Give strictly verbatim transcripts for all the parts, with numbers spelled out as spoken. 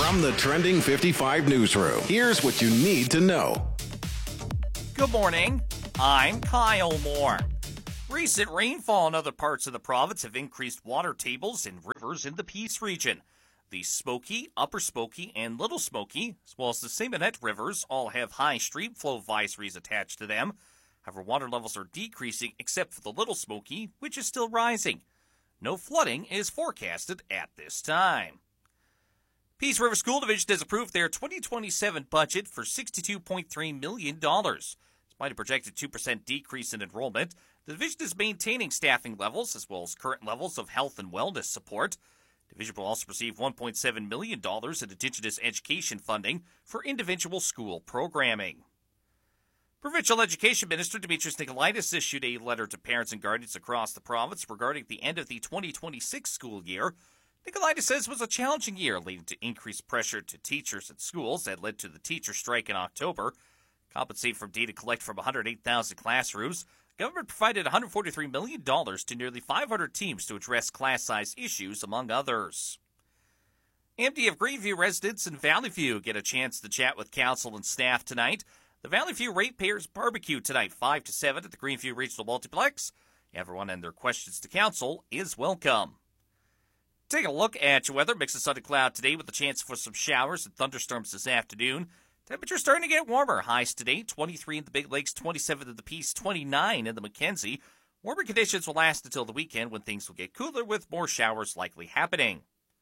From the Trending fifty-five newsroom, here's what you need to know. Good morning. I'm Kyle Moore. Recent rainfall in other parts of the province have increased water tables in rivers in the Peace region. The Smoky, Upper Smoky, and Little Smoky, as well as the Simonette rivers, all have high stream flow advisories attached to them. However, water levels are decreasing except for the Little Smoky, which is still rising. No flooding is forecasted at this time. Peace River School Division has approved their twenty twenty-seven budget for sixty-two point three million dollars. Despite a projected two percent decrease in enrollment, the division is maintaining staffing levels as well as current levels of health and wellness support. The division will also receive one point seven million dollars in Indigenous education funding for individual school programming. Provincial Education Minister Demetrius Nicolaitis issued a letter to parents and guardians across the province regarding the end of the twenty twenty-six school year. Nicolaitis says it was a challenging year, leading to increased pressure to teachers at schools that led to the teacher strike in October. Compensated from data collected from one hundred eight thousand classrooms, the government provided one hundred forty-three million dollars to nearly five hundred teams to address class size issues, among others. M D F Greenview residents in Valley View get a chance to chat with council and staff tonight. The Valley View Ratepayers Barbecue tonight, five to seven at the Greenview Regional Multiplex. Everyone and their questions to council is welcome. Take a look at your weather. Mix of sun and cloud today with a chance for some showers and thunderstorms this afternoon. Temperatures starting to get warmer. Highs today, twenty-three in the Big Lakes, twenty-seven in the Peace, twenty-nine in the Mackenzie. Warmer conditions will last until the weekend when things will get cooler with more showers likely happening.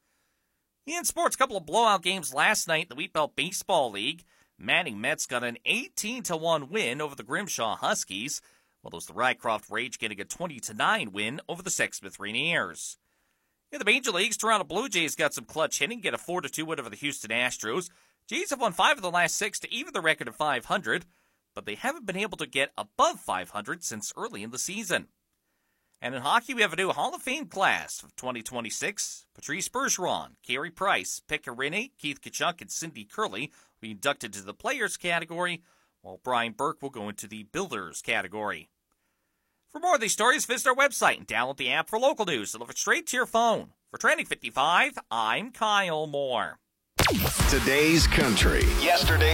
In sports, a couple of blowout games last night in the Wheatbelt Baseball League. Manning Mets got an eighteen to one win over the Grimshaw Huskies, while it was the Rycroft Rage getting a twenty to nine win over the Sexsmith Rainiers. In the Major Leagues, Toronto Blue Jays got some clutch hitting, get a four to two win over the Houston Astros. Jays have won five of the last six to even the record of five hundred, but they haven't been able to get above five hundred since early in the season. And in hockey, we have a new Hall of Fame class of twenty twenty-six. Patrice Bergeron, Carey Price, Pekka Rinne, Keith Tkachuk, and Cindy Curley will be inducted to the Players category, while Brian Burke will go into the Builders category. For more of these stories, visit our website and download the app for local news. Deliver it straight to your phone. For Trending fifty-five, I'm Kyle Moore. Today's country. Yesterday.